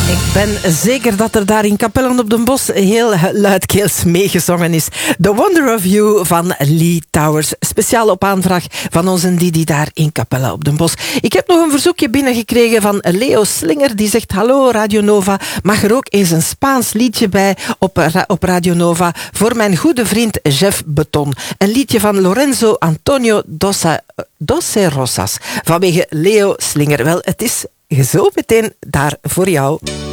Ik ben zeker dat er daar in Capellen op den Bosch heel luidkeels meegezongen is. The Wonder of You van Lee Towers. Speciaal op aanvraag van onze Didi daar in Capellen op den Bosch. Ik heb nog een verzoekje binnengekregen van Leo Slinger. Die zegt, hallo Radio Nova. Mag er ook eens een Spaans liedje bij op Radio Nova voor mijn goede vriend Jeff Beton. Een liedje van Lorenzo Antonio Doce Rosas. Vanwege Leo Slinger. Wel, het is zo meteen daar voor jou.